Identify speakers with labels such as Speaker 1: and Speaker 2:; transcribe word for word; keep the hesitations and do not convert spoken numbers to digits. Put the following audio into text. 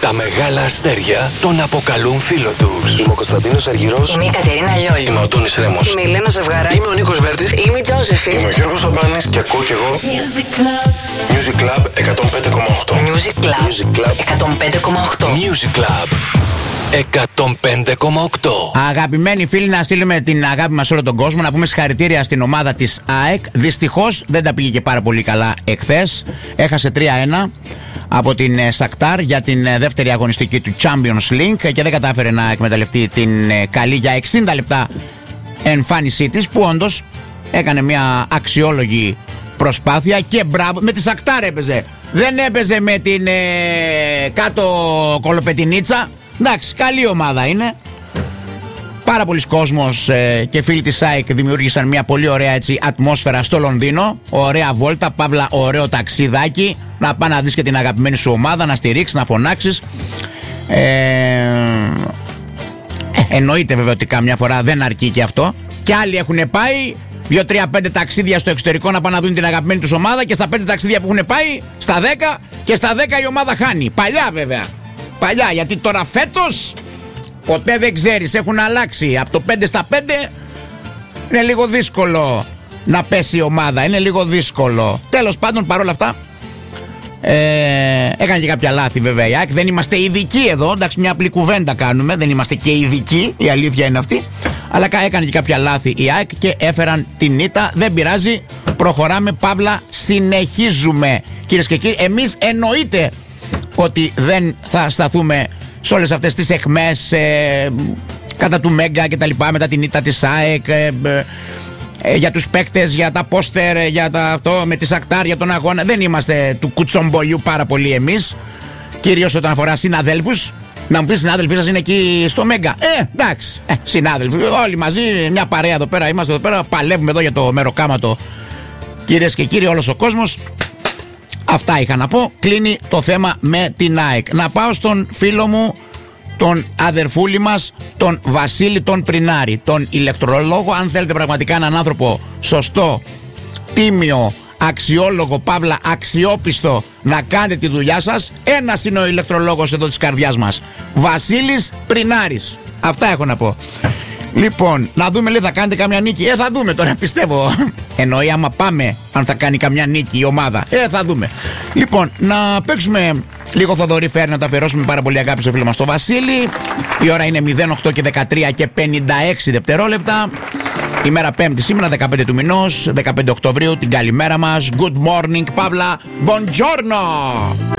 Speaker 1: Τα μεγάλα αστέρια τον αποκαλούν φίλο τους.
Speaker 2: Είμαι ο Κωνσταντίνος Αργυρός.
Speaker 3: Είμαι η Κατερίνα Λιόλιο.
Speaker 2: Είμαι ο Τόνις Ρέμος.
Speaker 3: Είμαι η Λένα Ζευγαρά.
Speaker 2: Είμαι ο Νίκος Βέρτης.
Speaker 3: Είμαι η Τζόζεφιν.
Speaker 2: Είμαι ο Γιώργος Σαμπάνης και ακούω κι εγώ
Speaker 3: Music Club.
Speaker 2: Music Club εκατόν πέντε κόμμα οκτώ.
Speaker 3: Music Club.
Speaker 2: Music Club
Speaker 3: εκατόν πέντε κόμμα οκτώ.
Speaker 1: Music Club εκατόν πέντε κόμμα οκτώ.
Speaker 4: Αγαπημένοι φίλοι, να στείλουμε την αγάπη μας σε όλο τον κόσμο. Να πούμε συγχαρητήρια στην ομάδα της ΑΕΚ. Δυστυχώς δεν τα πήγε και πάρα πολύ καλά εχθές. Έχασε τρία ένα από την Σακτάρ για την δεύτερη αγωνιστική του Champions League και δεν κατάφερε να εκμεταλλευτεί την καλή για εξήντα λεπτά εμφάνισή της, που όντως έκανε μια αξιόλογη προσπάθεια και μπράβο. Με τη Σακτάρ έπαιζε, δεν έπαιζε με την ε, κάτω Κολοπετινίτσα. Εντάξει, καλή ομάδα είναι. Πάρα πολλοί κόσμος ε, και φίλοι της ΑΕΚ δημιούργησαν μια πολύ ωραία έτσι, ατμόσφαιρα στο Λονδίνο. Ωραία βόλτα, παύλα ωραίο ταξιδάκι. Να πάει να δεις και την αγαπημένη σου ομάδα, να στηρίξεις, να φωνάξεις. Ε, ε, εννοείται βέβαια ότι καμιά φορά δεν αρκεί και αυτό. Και άλλοι έχουν πάει δύο τρία πέντε ταξίδια στο εξωτερικό να πάνε να δουν την αγαπημένη τους ομάδα, και στα πέντε ταξίδια που έχουν πάει, στα δέκα και στα δέκα η ομάδα χάνει. Παλιά βέβαια. Παλιά, γιατί τώρα φέτος ποτέ δεν ξέρεις, έχουν αλλάξει. Από το πέντε στα πέντε είναι λίγο δύσκολο να πέσει η ομάδα, είναι λίγο δύσκολο. Τέλος πάντων, παρόλα αυτά ε, έκανε και κάποια λάθη βέβαια η ΑΕΚ. Δεν είμαστε ειδικοί εδώ, εντάξει, μια απλή κουβέντα κάνουμε, δεν είμαστε και ειδικοί, η αλήθεια είναι αυτή. Αλλά έκανε και κάποια λάθη η ΑΕΚ και έφεραν την ήττα. Δεν πειράζει, προχωράμε, παύλα συνεχίζουμε. Κυρίες και κύριοι, εμείς εννοείται ότι δεν θα σταθούμε σε όλες αυτές τις αιχμές ε, κατά του Μέγκα και τα λοιπά, μετά την ήττα της ΑΕΚ, ε, ε, για τους παίκτες, για τα πόστερ, ε, για τα αυτό με τη Σακτάρ, για τον αγώνα. Δεν είμαστε του κουτσομπολιού πάρα πολύ εμείς, κυρίως όταν αφορά συναδέλφους. Να μου πεις, συνάδελφοι σας είναι εκεί στο Μέγκα. Ε, εντάξει, ε, συνάδελφοι, όλοι μαζί, μια παρέα εδώ πέρα, είμαστε εδώ πέρα, παλεύουμε εδώ για το μεροκάματο. Κυρίες και κύριοι, όλος ο κόσμος. Αυτά είχα να πω. Κλείνει το θέμα με την ΑΕΚ. Να πάω στον φίλο μου, τον αδερφούλη μας, τον Βασίλη τον Πρινάρη, τον ηλεκτρολόγο. Αν θέλετε πραγματικά έναν άνθρωπο σωστό, τίμιο, αξιόλογο, παύλα αξιόπιστο να κάνετε τη δουλειά σας, ένας είναι ο ηλεκτρολόγος εδώ της καρδιάς μας, Βασίλης Πρινάρης. Αυτά έχω να πω. Λοιπόν, να δούμε, λέει, θα κάνετε καμιά νίκη. Ε, θα δούμε τώρα, πιστεύω. Εννοεί άμα πάμε, αν θα κάνει καμιά νίκη η ομάδα. Ε, θα δούμε. Λοιπόν, να παίξουμε λίγο Θοδωρή Φέρ, να τα αφιερώσουμε πάρα πολύ αγάπη στο φίλο μας τον Βασίλη. Η ώρα είναι μηδέν οκτώ και δεκατρία και πενήντα έξι δευτερόλεπτα. Ημέρα Πέμπτη σήμερα, δεκαπέντε του μηνός, δεκαπέντε Οκτωβρίου, την καλημέρα μας. Good morning, Παύλα. Buongiorno.